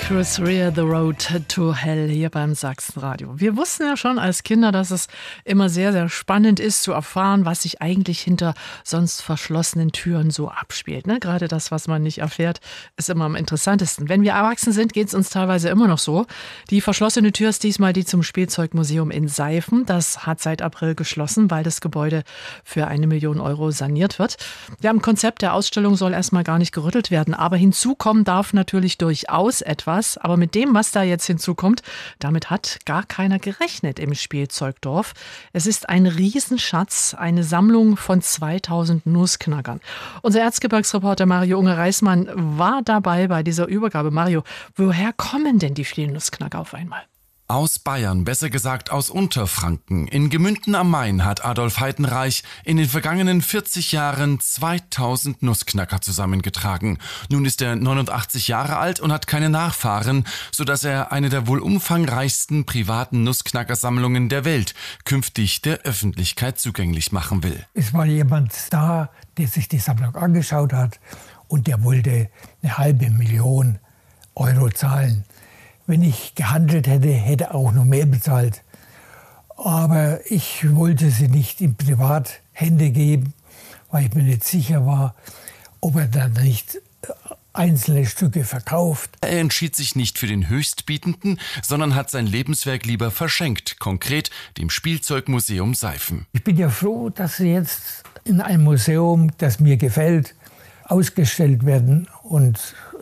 Chris Rea, The Road to Hell hier beim Sachsenradio. Wir wussten ja schon als Kinder, dass es immer sehr, sehr spannend ist zu erfahren, was sich eigentlich hinter sonst verschlossenen Türen so abspielt. Ne? Gerade das, was man nicht erfährt, ist immer am interessantesten. Wenn wir erwachsen sind, geht es uns teilweise immer noch so. Die verschlossene Tür ist diesmal die zum Spielzeugmuseum in Seifen. Das hat seit April geschlossen, weil das Gebäude für 1 Million Euro saniert wird. Ja, am Konzept der Ausstellung soll erstmal gar nicht gerüttelt werden, aber hinzukommen darf natürlich durchaus etwas. Aber mit dem, was da jetzt hinzukommt, damit hat gar keiner gerechnet im Spielzeugdorf. Es ist ein Riesenschatz, eine Sammlung von 2000 Nussknackern. Unser Erzgebirgsreporter Mario Unge-Reismann war dabei bei dieser Übergabe. Mario, woher kommen denn die vielen Nussknacker auf einmal? Aus Bayern, besser gesagt aus Unterfranken. In Gemünden am Main hat Adolf Heidenreich in den vergangenen 40 Jahren 2000 Nussknacker zusammengetragen. Nun ist er 89 Jahre alt und hat keine Nachfahren, sodass er eine der wohl umfangreichsten privaten Nussknackersammlungen der Welt künftig der Öffentlichkeit zugänglich machen will. Es war jemand da, der sich die Sammlung angeschaut hat und der wollte 500.000 Euro zahlen. Wenn ich gehandelt hätte, hätte er auch noch mehr bezahlt. Aber ich wollte sie nicht in Privathände geben, weil ich mir nicht sicher war, ob er dann nicht einzelne Stücke verkauft. Er entschied sich nicht für den Höchstbietenden, sondern hat sein Lebenswerk lieber verschenkt, konkret dem Spielzeugmuseum Seifen. Ich bin ja froh, dass sie jetzt in einem Museum, das mir gefällt, ausgestellt werden und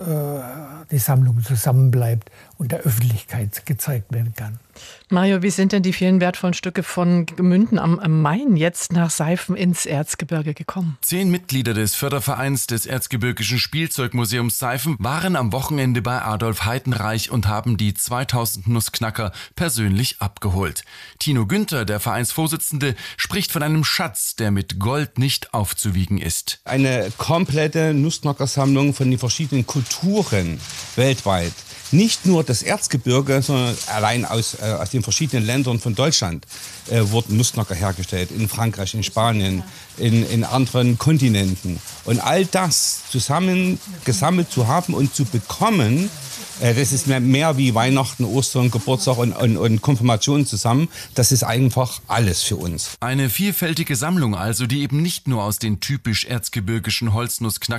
die Sammlung zusammenbleibt und der Öffentlichkeit gezeigt werden kann. Mario, wie sind denn die vielen wertvollen Stücke von Gemünden am Main jetzt nach Seifen ins Erzgebirge gekommen? 10 Mitglieder des Fördervereins des Erzgebirgischen Spielzeugmuseums Seifen waren am Wochenende bei Adolf Heidenreich und haben die 2000 Nussknacker persönlich abgeholt. Tino Günther, der Vereinsvorsitzende, spricht von einem Schatz, der mit Gold nicht aufzuwiegen ist. Eine komplette Nussknackersammlung von den verschiedenen Kulturen weltweit. Nicht nur das Erzgebirge, sondern allein aus den verschiedenen Ländern von Deutschland wurden Nussknacker hergestellt. In Frankreich, in Spanien, in anderen Kontinenten. Und all das zusammen gesammelt zu haben und zu bekommen, das ist mehr wie Weihnachten, Ostern, Geburtstag und Konfirmation zusammen. Das ist einfach alles für uns. Eine vielfältige Sammlung also, die eben nicht nur aus den typisch erzgebirgischen Holznussknackern